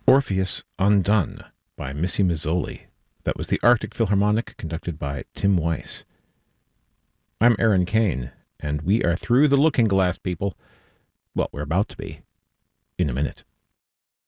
Orpheus Undone by Missy Mazzoli. That was the Arctic Philharmonic, conducted by Tim Weiss. I'm Aaron Kane, and we are through the looking glass, people. Well, we're about to be. In a minute.